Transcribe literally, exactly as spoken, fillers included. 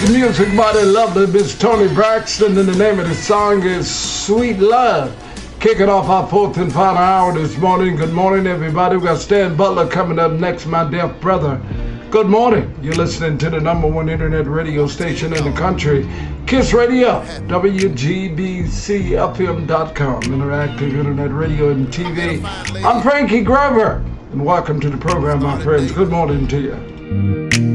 Music by the lovely Miss Toni Braxton, and the name of the song is Sweet Love. Kicking off our fourth and final hour this morning. Good morning, everybody. We got Stan Butler coming up next, my deaf brother. Good morning. You're listening to the number one internet radio station in the country, Kiss Radio, W G B C F M dot com, interactive internet radio and T V. I'm Frankie Grover, and welcome to the program, my friends. Good morning to you.